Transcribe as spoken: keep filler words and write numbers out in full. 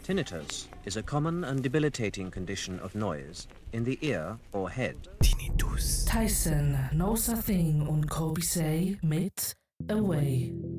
Tinnitus is a common and debilitating condition of noise in the ear or head. Tinnitus. Tyson knows a thing und Kobe say mit Away.